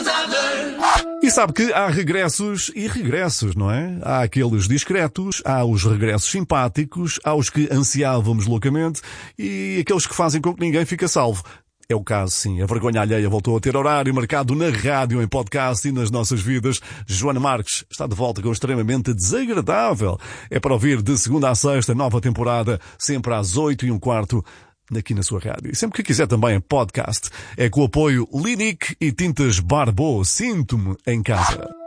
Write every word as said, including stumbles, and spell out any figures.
E sabe que há regressos e regressos, não é? Há aqueles discretos, há os regressos simpáticos, há os que ansiávamos loucamente e aqueles que fazem com que ninguém fique a salvo. É o caso, sim. A vergonha alheia voltou a ter horário marcado na rádio, em podcast e nas nossas vidas. Joana Marques está de volta com Extremamente Desagradável. É para ouvir de segunda a sexta, nova temporada, sempre às oito e um quarto, aqui na sua rádio. E sempre que quiser também em podcast. É com o apoio Linic e Tintas Barbô. Sinto-me em casa.